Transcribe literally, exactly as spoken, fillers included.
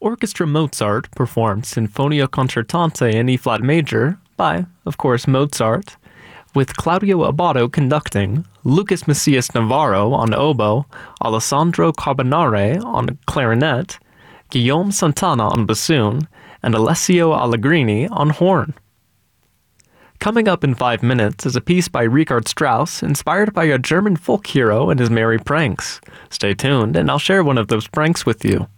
Orchestra Mozart performed Sinfonia Concertante in E-flat major by, of course, Mozart, with Claudio Abbado conducting, Lucas Macias Navarro on oboe, Alessandro Carbonare on clarinet, Guillaume Santana on bassoon, and Alessio Allegrini on horn. Coming up in five minutes is a piece by Richard Strauss inspired by a German folk hero and his merry pranks. Stay tuned, and I'll share one of those pranks with you.